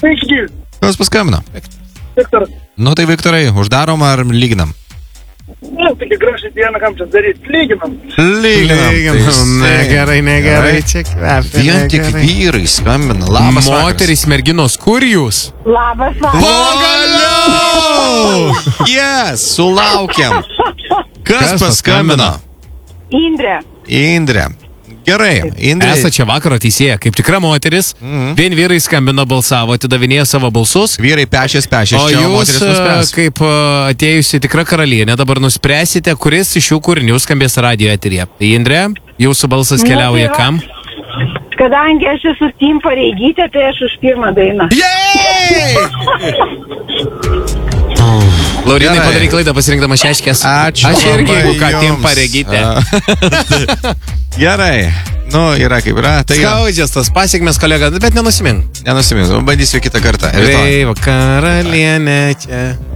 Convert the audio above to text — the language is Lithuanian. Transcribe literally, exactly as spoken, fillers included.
Sveiki. Kas paskambino? Viktoras. Nu tai Viktorai, uždarom ar lyginam? Nu, taigi gražią dieną, kam čia daryti? Lyginam. Lyginam. Lyginam. Negerai, negerai, čia kvepia. Vien tik negerai. vyrai skambina. Labas Moterys, merginos, kur jūs? Labas, labas. Pagaliau! Yes, sulaukėm. Kas, Kas paskambino? Indrė. Indrė. Gerai, Indrė. Esate čia vakaro teisėja, kaip tikra moteris. Mhm. Vien vyrai skambino, balsavo, atidavinėjo savo balsus. Vyrai pešės, pešės. O čia jūs, moteris nuspręs. kaip a, atėjusi tikra karalienė, dabar nuspręsite, kuris iš šių kūrinių skambės radio eteryje. Tai Indrė, jūsų balsas Nu, keliauja tai va. kam? Kadangi aš esu Steam pareigytė, tai aš už pirmą dainą. Jej! Laurinai, Gerai. padaryk klaidą pasirinkdama šeškės. Ačiū. Aš irgi, labai jeigu ką, tim jums. pareigytė. A. Gerai. Nu, yra kaip yra. Tai Skaudžias tas pasiekmes, kolega, bet nenusimink. nenusimins. Bandysiu kitą kartą. Rytoj. Veiva karalienė čia.